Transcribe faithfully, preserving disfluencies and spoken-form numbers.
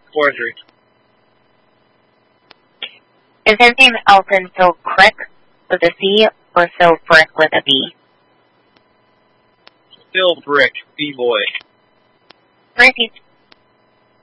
Four three. Is his name Elton Phil Crick with a C or Phil Brick with a B? Phil Brick, B-boy. Bricky.